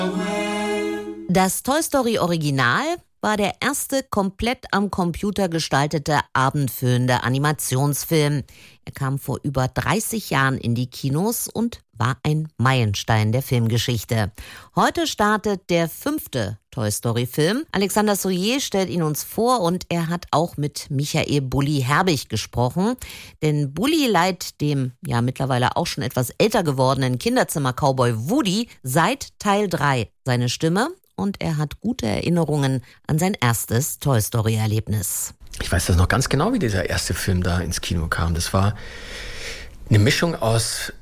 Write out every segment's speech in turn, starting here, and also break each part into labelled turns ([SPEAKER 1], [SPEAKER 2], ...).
[SPEAKER 1] Das Toy Story Original war der erste komplett am Computer gestaltete abendfüllende Animationsfilm. Er kam vor über 30 Jahren in die Kinos und war ein Meilenstein der Filmgeschichte. Heute startet der 5. Toy Story Film. Alexander Soyer stellt ihn uns vor und er hat auch mit Michael Bulli Herbig gesprochen. Denn Bulli leiht dem ja mittlerweile auch schon etwas älter gewordenen Kinderzimmer-Cowboy Woody seit Teil 3 seine Stimme. Und er hat gute Erinnerungen an sein erstes Toy Story-Erlebnis.
[SPEAKER 2] Ich weiß das noch ganz genau, wie dieser erste Film da ins Kino kam. Das war eine Mischung aus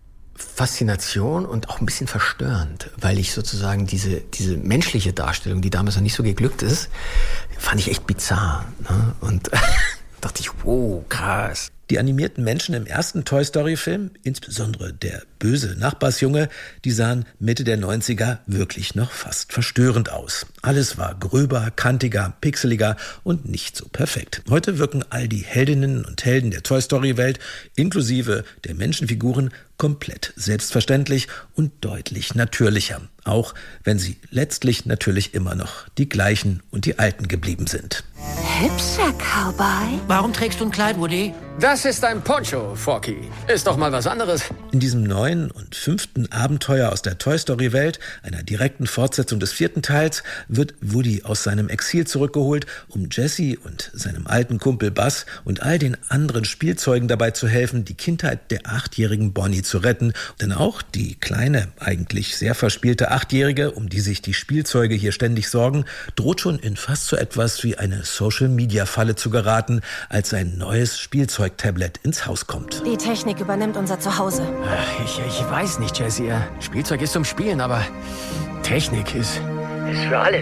[SPEAKER 2] Faszination und auch ein bisschen verstörend, weil ich sozusagen diese menschliche Darstellung, die damals noch nicht so geglückt ist, fand ich echt bizarr. Ne? Und dachte ich, wow, krass.
[SPEAKER 3] Die animierten Menschen im ersten Toy-Story-Film, insbesondere der böse Nachbarsjunge, die sahen Mitte der 90er wirklich noch fast verstörend aus. Alles war gröber, kantiger, pixeliger und nicht so perfekt. Heute wirken all die Heldinnen und Helden der Toy-Story-Welt, inklusive der Menschenfiguren, komplett selbstverständlich und deutlich natürlicher. Auch wenn sie letztlich natürlich immer noch die gleichen und die alten geblieben sind.
[SPEAKER 4] Hübscher Cowboy.
[SPEAKER 5] Warum trägst du ein Kleid, Woody?
[SPEAKER 2] Das ist ein Poncho, Forky. Ist doch mal was anderes.
[SPEAKER 3] In diesem neuen und 5. Abenteuer aus der Toy-Story-Welt, einer direkten Fortsetzung des 4. Teils, wird Woody aus seinem Exil zurückgeholt, um Jessie und seinem alten Kumpel Buzz und all den anderen Spielzeugen dabei zu helfen, die Kindheit der 8-jährigen Bonnie zu retten. Denn auch die kleine, eigentlich sehr verspielte 8-Jährige, um die sich die Spielzeuge hier ständig sorgen, droht schon in fast so etwas wie eine Social-Media-Falle zu geraten, als ein neues Spielzeug-Tablet ins Haus kommt.
[SPEAKER 4] Die Technik übernimmt unser Zuhause.
[SPEAKER 2] Ich weiß nicht, Jessie. Spielzeug ist zum Spielen, aber Technik ist für alles.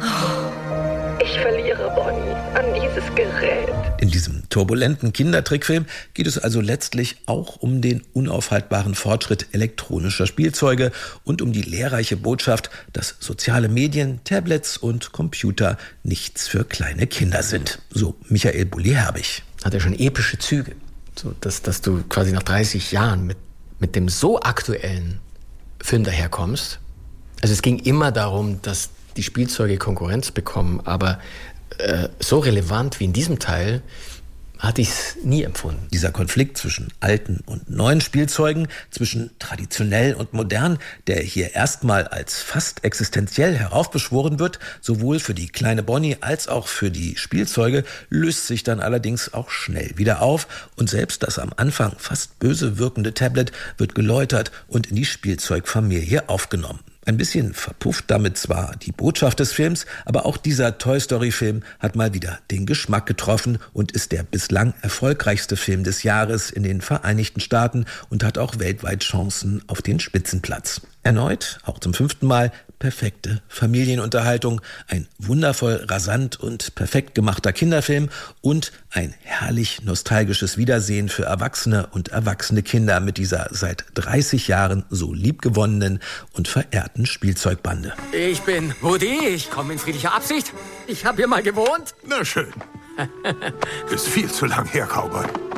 [SPEAKER 6] Ich verliere Bonnie an dieses Gerät.
[SPEAKER 3] In diesem turbulenten Kindertrickfilm geht es also letztlich auch um den unaufhaltbaren Fortschritt elektronischer Spielzeuge und um die lehrreiche Botschaft, dass soziale Medien, Tablets und Computer nichts für kleine Kinder sind. So Michael Bulli Herbig.
[SPEAKER 2] Hat ja schon epische Züge. So, dass du quasi nach 30 Jahren mit dem so aktuellen Film daherkommst. Also es ging immer darum, dass die Spielzeuge Konkurrenz bekommen, aber so relevant wie in diesem Teil hatte ich es nie empfunden.
[SPEAKER 3] Dieser Konflikt zwischen alten und neuen Spielzeugen, zwischen traditionell und modern, der hier erstmal als fast existenziell heraufbeschworen wird, sowohl für die kleine Bonnie als auch für die Spielzeuge, löst sich dann allerdings auch schnell wieder auf und selbst das am Anfang fast böse wirkende Tablet wird geläutert und in die Spielzeugfamilie aufgenommen. Ein bisschen verpufft damit zwar die Botschaft des Films, aber auch dieser Toy-Story-Film hat mal wieder den Geschmack getroffen und ist der bislang erfolgreichste Film des Jahres in den Vereinigten Staaten und hat auch weltweit Chancen auf den Spitzenplatz. Erneut, auch zum 5. Mal, perfekte Familienunterhaltung, ein wundervoll rasant und perfekt gemachter Kinderfilm und ein herrlich nostalgisches Wiedersehen für Erwachsene und erwachsene Kinder mit dieser seit 30 Jahren so liebgewonnenen und verehrten Spielzeugbande.
[SPEAKER 5] Ich bin Woody, ich komme in friedlicher Absicht. Ich habe hier mal gewohnt.
[SPEAKER 7] Na schön. Ist viel zu lang her, Cowboy.